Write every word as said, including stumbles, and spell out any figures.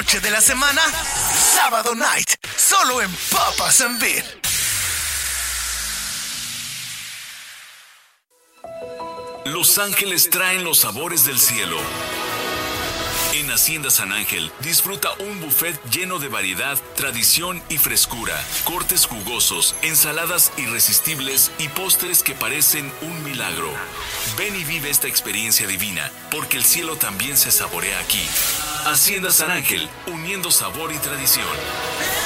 noche de la semana, Sábado Night, solo en Papas and Beer. Los ángeles traen los sabores del cielo. En Hacienda San Ángel, disfruta un buffet lleno de variedad, tradición y frescura, cortes jugosos, ensaladas irresistibles y postres que parecen un milagro. Ven y vive esta experiencia divina, porque el cielo también se saborea aquí. Hacienda San Ángel, uniendo sabor y tradición.